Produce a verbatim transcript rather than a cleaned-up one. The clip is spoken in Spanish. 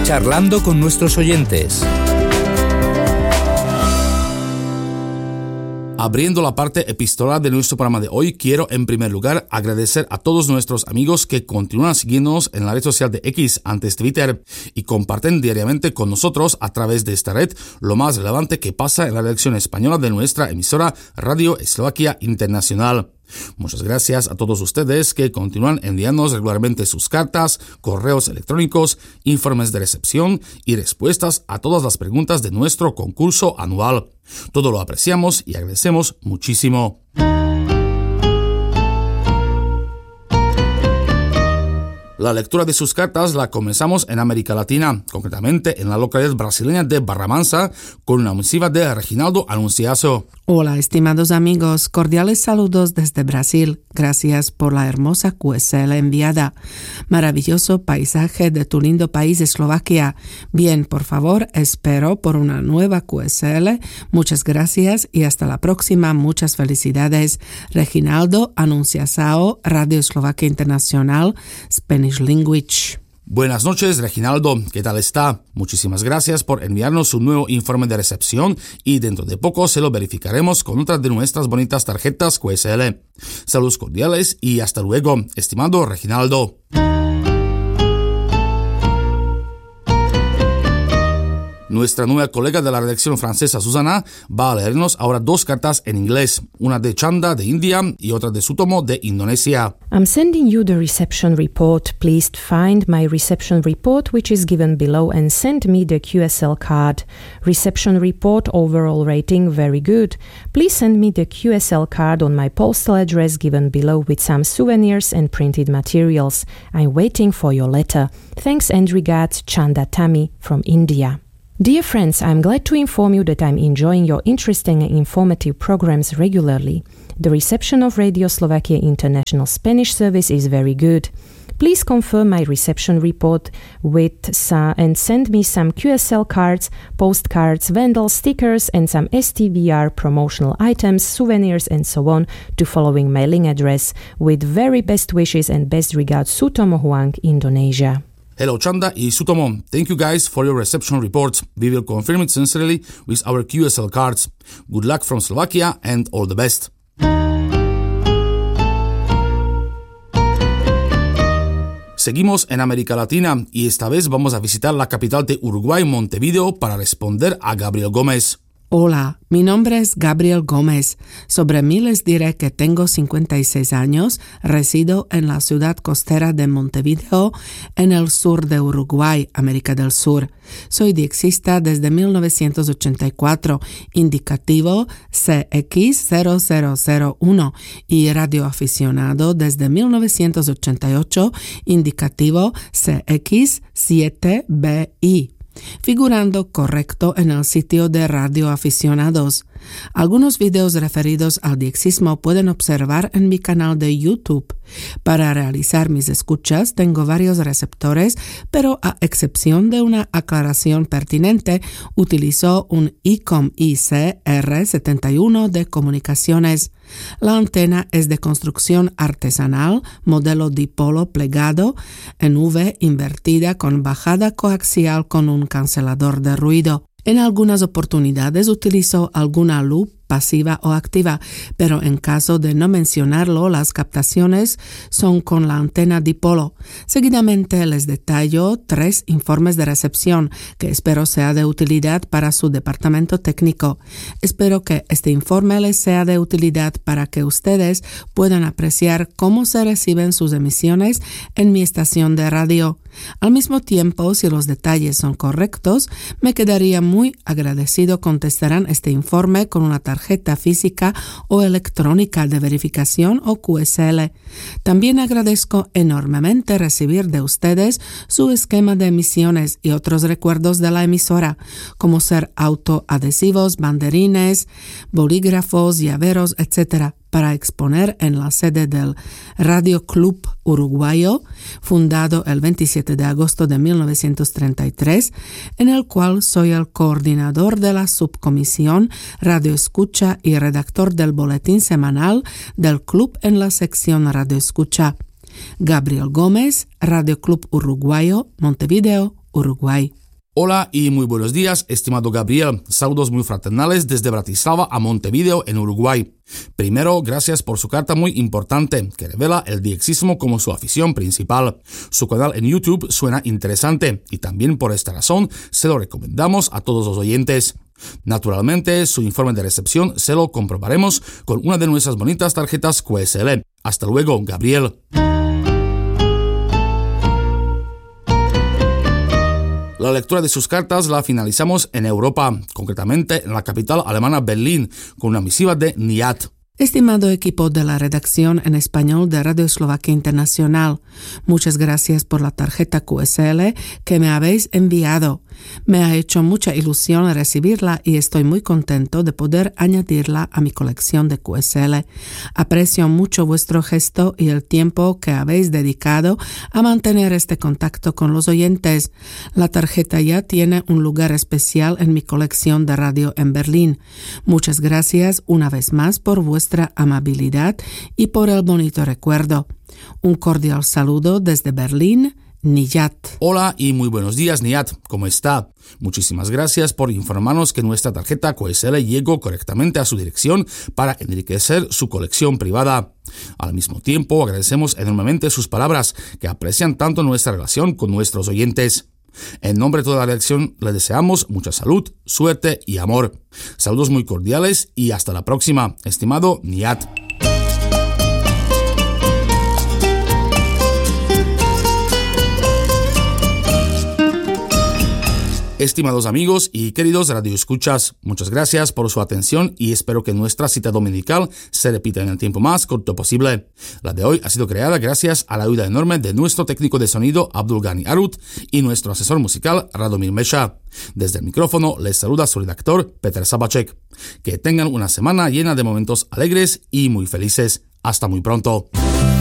charlando con nuestros oyentes. Abriendo la parte epistolar de nuestro programa de hoy, quiero en primer lugar agradecer a todos nuestros amigos que continúan siguiéndonos en la red social de X, antes Twitter, y comparten diariamente con nosotros a través de esta red lo más relevante que pasa en la redacción española de nuestra emisora Radio Eslovaquia Internacional. Muchas gracias a todos ustedes que continúan enviándonos regularmente sus cartas, correos electrónicos, informes de recepción y respuestas a todas las preguntas de nuestro concurso anual. Todo lo apreciamos y agradecemos muchísimo. La lectura de sus cartas la comenzamos en América Latina, concretamente en la localidad brasileña de Barramansa, con una misiva de Reginaldo Anunciaso. Hola, estimados amigos, cordiales saludos desde Brasil. Gracias por la hermosa Q S L enviada. Maravilloso paisaje de tu lindo país, Eslovaquia. Bien, por favor, espero por una nueva Q S L. Muchas gracias y hasta la próxima. Muchas felicidades. Reginaldo Anunciaso, Radio Eslovaquia Internacional, Spanish Language. Buenas noches, Reginaldo. ¿Qué tal está? Muchísimas gracias por enviarnos un nuevo informe de recepción y dentro de poco se lo verificaremos con otra de nuestras bonitas tarjetas Q S L. Saludos cordiales y hasta luego, estimado Reginaldo. Nuestra nueva colega de la redacción francesa, Susana, va a leernos ahora dos cartas en inglés, una de Chanda de India y otra de Sutomo de Indonesia. I'm sending you the reception report. Please find my reception report, which is given below, and send me the Q S L card. Reception report overall rating very good. Please send me the Q S L card on my postal address given below with some souvenirs and printed materials. I'm waiting for your letter. Thanks and regards, Chanda Tami from India. Dear friends, I'm glad to inform you that I'm enjoying your interesting and informative programs regularly. The reception of Radio Slovakia International Spanish service is very good. Please confirm my reception report with uh, and send me some Q S L cards, postcards, vandal stickers and some S T V R promotional items, souvenirs and so on to following mailing address. With very best wishes and best regards, Sutomo Huang, Indonesia. Hello Chanda y Sutomo, thank you guys for your reception report. We will confirm it sincerely with our Q S L cards. Good luck from Slovakia and all the best. Seguimos en América Latina y esta vez vamos a visitar la capital de Uruguay, Montevideo, para responder a Gabriel Gómez. Hola, mi nombre es Gabriel Gómez. Sobre mí les diré que tengo cincuenta y seis años, resido en la ciudad costera de Montevideo, en el sur de Uruguay, América del Sur. Soy diexista desde mil novecientos ochenta y cuatro, indicativo C X cero cero cero uno, y radioaficionado desde mil novecientos ochenta y ocho, indicativo C X siete B I. Figurando correcto en el sitio de radioaficionados. Algunos videos referidos al diexismo pueden observar en mi canal de YouTube. Para realizar mis escuchas tengo varios receptores, pero a excepción de una aclaración pertinente, utilizo un I C O M I C R setenta y uno de comunicaciones. La antena es de construcción artesanal, modelo dipolo plegado, en V invertida con bajada coaxial con un cancelador de ruido. En algunas oportunidades utilizo alguna loop pasiva o activa, pero en caso de no mencionarlo, las captaciones son con la antena dipolo. Seguidamente les detallo tres informes de recepción que espero sea de utilidad para su departamento técnico. Espero que este informe les sea de utilidad para que ustedes puedan apreciar cómo se reciben sus emisiones en mi estación de radio. Al mismo tiempo, si los detalles son correctos, me quedaría muy agradecido contestarán este informe con una tarjeta física o electrónica de verificación o Q S L. También agradezco enormemente recibir de ustedes su esquema de emisiones y otros recuerdos de la emisora, como ser autoadhesivos, banderines, bolígrafos, llaveros, etcétera, para exponer en la sede del Radio Club Uruguayo, fundado el veintisiete de agosto de mil novecientos treinta y tres, en el cual soy el coordinador de la subcomisión Radio Escucha y redactor del boletín semanal del club en la sección Radio Escucha. Gabriel Gómez, Radio Club Uruguayo, Montevideo, Uruguay. Hola y muy buenos días, estimado Gabriel. Saludos muy fraternales desde Bratislava a Montevideo, en Uruguay. Primero, gracias por su carta muy importante, que revela el diexismo como su afición principal. Su canal en YouTube suena interesante y también por esta razón se lo recomendamos a todos los oyentes. Naturalmente, su informe de recepción se lo comprobaremos con una de nuestras bonitas tarjetas Q S L. Hasta luego, Gabriel. La lectura de sus cartas la finalizamos en Europa, concretamente en la capital alemana Berlín, con una misiva de Nihat. Estimado equipo de la redacción en español de Radio Eslovaquia Internacional, muchas gracias por la tarjeta Q S L que me habéis enviado. Me ha hecho mucha ilusión recibirla y estoy muy contento de poder añadirla a mi colección de Q S L. Aprecio mucho vuestro gesto y el tiempo que habéis dedicado a mantener este contacto con los oyentes. La tarjeta ya tiene un lugar especial en mi colección de radio en Berlín. Muchas gracias una vez más por vuestra amabilidad y por el bonito recuerdo. Un cordial saludo desde Berlín, Nihat. Hola y muy buenos días, Nihat. ¿Cómo está? Muchísimas gracias por informarnos que nuestra tarjeta Q S L llegó correctamente a su dirección para enriquecer su colección privada. Al mismo tiempo, agradecemos enormemente sus palabras, que aprecian tanto nuestra relación con nuestros oyentes. En nombre de toda la redacción, le deseamos mucha salud, suerte y amor. Saludos muy cordiales y hasta la próxima, estimado Nihat. Estimados amigos y queridos radioescuchas, muchas gracias por su atención y espero que nuestra cita dominical se repita en el tiempo más corto posible. La de hoy ha sido creada gracias a la ayuda enorme de nuestro técnico de sonido Abdulgani Arut y nuestro asesor musical Radomir Mesha. Desde el micrófono les saluda su redactor Peter Sabacek. Que tengan una semana llena de momentos alegres y muy felices. Hasta muy pronto.